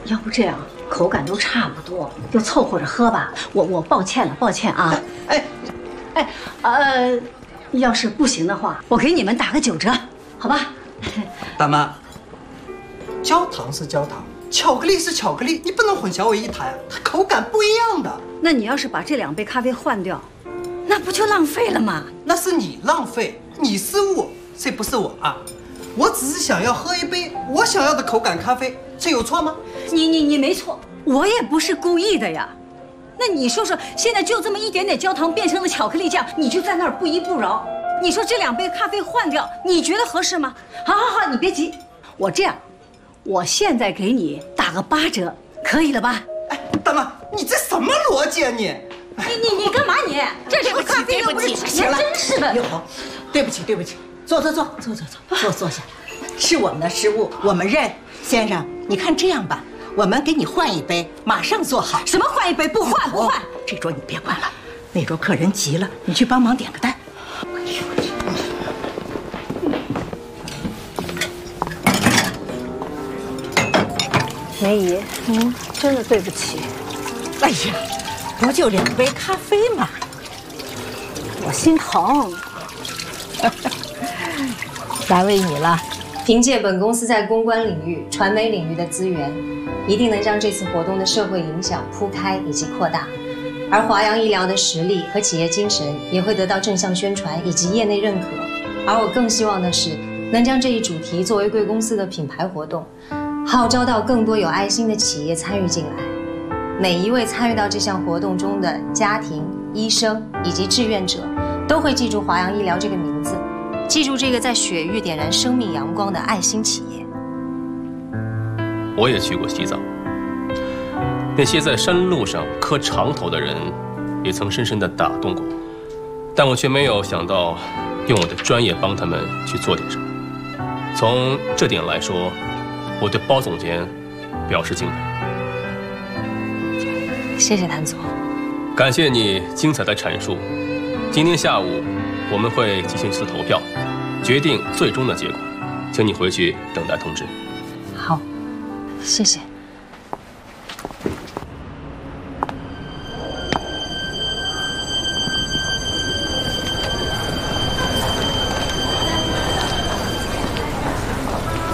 要不这样，口感都差不多，就凑合着喝吧。我抱歉了，抱歉啊。要是不行的话，我给你们打个9折，好吧？ 大妈，焦糖是焦糖，巧克力是巧克力，你不能混淆为一谈，它口感不一样的。 那你要是把这2杯咖啡换掉，那不就浪费了吗？ 那是你浪费，你失误，这不是我啊。我只是想要喝一杯我想要的口感咖啡，这有错吗？ 你没错，我也不是故意的呀。那你说说，现在就这么一点点焦糖变成了巧克力酱，你就在那儿不依不饶。你说这2杯咖啡换掉，你觉得合适吗？好，你别急，我这样，我现在给你打个8折，可以了吧？ 哎，大妈，你这什么逻辑啊你？ 你干嘛你？这是咖啡又不是钱，真是的。 又红，对不起，坐下，是我们的失误，我们认。先生，你看这样吧，我们给你换一杯，马上做好。 什么换一杯？不换。 这桌你别换了，那桌客人急了，你去帮忙点个单。 梅姨，真的对不起。 哎呀，不就2杯咖啡吗？ 我心疼。 难为你了。 凭借本公司在公关领域、传媒领域的资源，一定能将这次活动的社会影响铺开以及扩大。而华阳医疗的实力和企业精神也会得到正向宣传以及业内认可。而我更希望的是，能将这一主题作为贵公司的品牌活动，号召到更多有爱心的企业参与进来。每一位参与到这项活动中的家庭、医生以及志愿者，都会记住华阳医疗这个名字，记住这个在雪域点燃生命阳光的爱心企业。 我也去过西藏，那些在山路上磕长头的人，也曾深深地打动过我，但我却没有想到用我的专业帮他们去做点什么。从这点来说，我对包总监表示敬佩。 谢谢谭总， 感谢你精彩的阐述。今天下午我们会进行一次投票，决定最终的结果，请你回去等待通知。 好，谢谢。